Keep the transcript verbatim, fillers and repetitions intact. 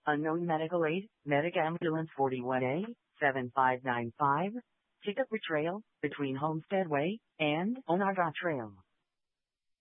Unknown medical aid, Medic Ambulance forty-one A, seven five nine five, Chicopee Trail, between Homestead Way and Onaga Trail.